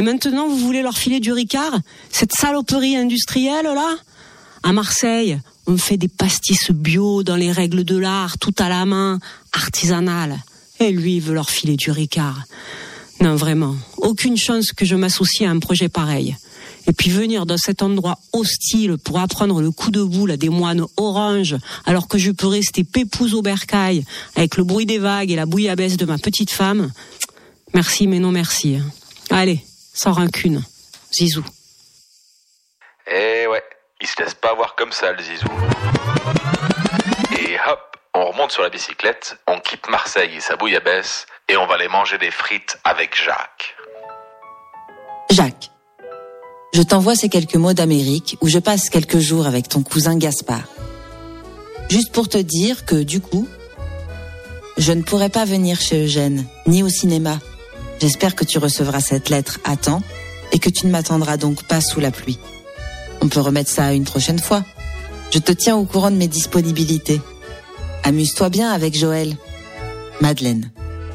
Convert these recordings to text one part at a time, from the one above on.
Et maintenant, vous voulez leur filer du Ricard? Cette saloperie industrielle, là? À Marseille, on fait des pastis bio dans les règles de l'art, tout à la main, artisanal. Et lui, il veut leur filer du Ricard. Non, vraiment, aucune chance que je m'associe à un projet pareil. Et puis venir dans cet endroit hostile pour apprendre le coup de boule à des moines oranges, alors que je peux rester pépouze au bercail, avec le bruit des vagues et la bouillabaisse de ma petite femme. Merci, mais non merci. Allez, sans rancune. Zizou. Eh ouais, il se laisse pas avoir comme ça, le Zizou. Et hop, on remonte sur la bicyclette, on quitte Marseille et sa bouillabaisse, et on va aller manger des frites avec Jacques. Jacques, je t'envoie ces quelques mots d'Amérique où je passe quelques jours avec ton cousin Gaspard. Juste pour te dire que, du coup, je ne pourrai pas venir chez Eugène, ni au cinéma. J'espère que tu recevras cette lettre à temps et que tu ne m'attendras donc pas sous la pluie. On peut remettre ça une prochaine fois. Je te tiens au courant de mes disponibilités. Amuse-toi bien avec Joël. Madeleine.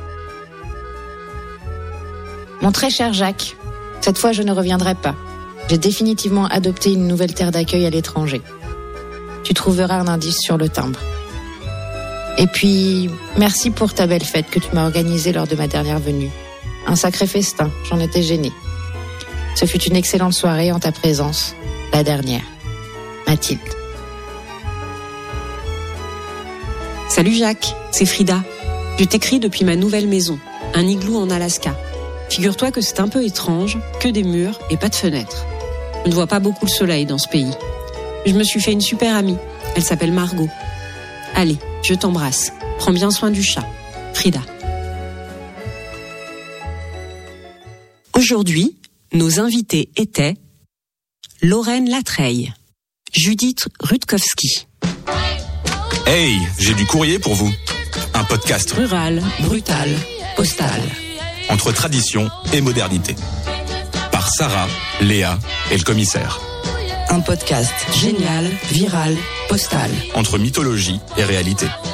Mon très cher Jacques, cette fois je ne reviendrai pas. J'ai définitivement adopté une nouvelle terre d'accueil à l'étranger. Tu trouveras un indice sur le timbre. Et puis, merci pour ta belle fête que tu m'as organisée lors de ma dernière venue. Un sacré festin, j'en étais gênée. Ce fut une excellente soirée en ta présence, la dernière. Mathilde. Salut Jacques, c'est Frida. Je t'écris depuis ma nouvelle maison, un igloo en Alaska. Figure-toi que c'est un peu étrange, que des murs et pas de fenêtres. Je ne vois pas beaucoup le soleil dans ce pays. Je me suis fait une super amie, elle s'appelle Margot. Allez, je t'embrasse. Prends bien soin du chat. Frida. Aujourd'hui, nos invités étaient Lorraine Latreille, Judith Rutkowski. Hey, j'ai du courrier pour vous. Un podcast Rural, brutal, postal. Entre tradition et modernité. Par Sarah, Léa et le commissaire. Un podcast Génial, viral, postal. Entre mythologie et réalité.